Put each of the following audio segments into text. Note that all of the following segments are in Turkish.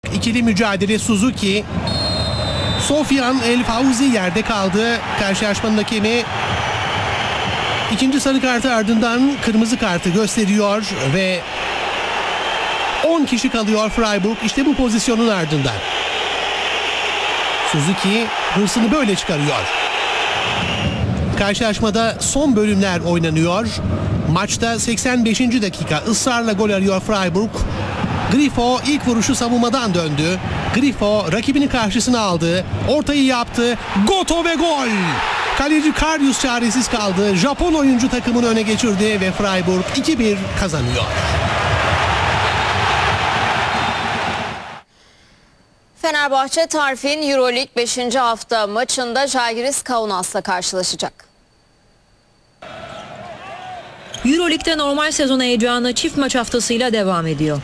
ikili mücadele Suzuki. Sofyan El Fauzi yerde kaldı. Karşılaşmanın hakemi ikinci sarı kartı ardından kırmızı kartı gösteriyor ve 10 kişi kalıyor Freiburg işte bu pozisyonun ardından. Suzuki hırsını böyle çıkarıyor. Karşılaşmada son bölümler oynanıyor. Maçta 85. dakika ısrarla gol arıyor Freiburg. Grifo ilk vuruşu savunmadan döndü. Grifo rakibini karşısına aldı. Ortayı yaptı. Goto ve gol. Kaleci Karius çaresiz kaldı. Japon oyuncu takımını öne geçirdi ve Freiburg 2-1 kazanıyor. Fenerbahçe Tarfin Euroleague 5. hafta maçında Žalgiris Kaunas'la karşılaşacak. Euroleague'de normal sezon heyecanı çift maç haftasıyla devam ediyor.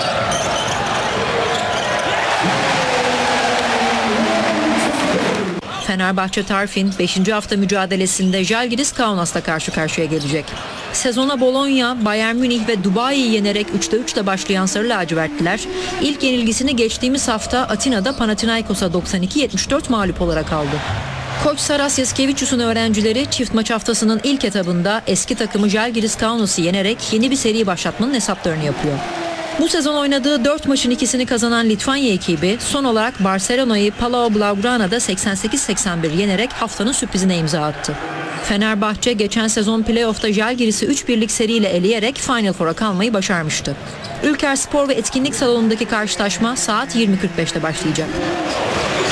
Fenerbahçe Tarfin 5. hafta mücadelesinde Žalgiris Kaunas'la karşı karşıya gelecek. Sezona Bologna, Bayern Münih ve Dubai'yi yenerek 3'te 3'le başlayan Sarı Lacivertliler ilk yenilgisini geçtiğimiz hafta Atina'da Panathinaikos'a 92-74 mağlup olarak aldı. Koç Saras Yaskevicius'un öğrencileri çift maç haftasının ilk etabında eski takımı Žalgiris Kaunas'ı yenerek yeni bir seri başlatmanın hesaplarını yapıyor. Bu sezon oynadığı 4 maçın ikisini kazanan Litvanya ekibi son olarak Barcelona'yı Palau Blaugrana'da 88-81 yenerek haftanın sürprizine imza attı. Fenerbahçe geçen sezon playoff'ta Žalgiris'i 3-1'lik seriyle eleyerek Final Four'a kalmayı başarmıştı. Ülker Spor ve Etkinlik Salonu'ndaki karşılaşma saat 20.45'te başlayacak.